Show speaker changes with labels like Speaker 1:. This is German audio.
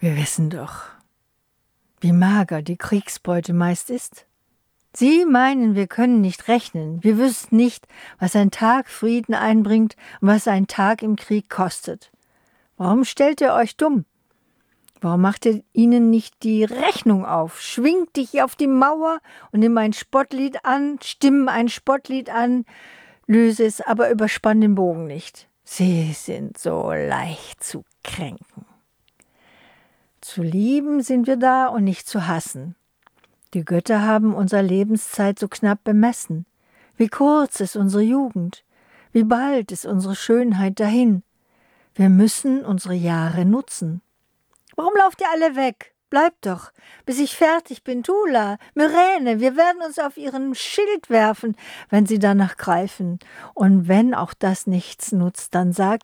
Speaker 1: Wir wissen doch, wie mager die Kriegsbeute meist ist. Sie meinen, wir können nicht rechnen, wir wüssten nicht, was ein Tag Frieden einbringt und was ein Tag im Krieg kostet. Warum stellt ihr euch dumm? Warum macht ihr ihnen nicht die Rechnung auf? Schwingt dich auf die Mauer und nimm ein Spottlied an, stimm ein Spottlied an, löse es, aber überspann den Bogen nicht. Sie sind so leicht zu kränken. Zu lieben sind wir da und nicht zu hassen. Die Götter haben unsere Lebenszeit so knapp bemessen. Wie kurz ist unsere Jugend, wie bald ist unsere Schönheit dahin. Wir müssen unsere Jahre nutzen. Warum lauft ihr alle weg? Bleibt doch, bis ich fertig bin. Tula, Myrene, wir werden uns auf ihren Schild werfen, wenn sie danach greifen. Und wenn auch das nichts nutzt, dann sagt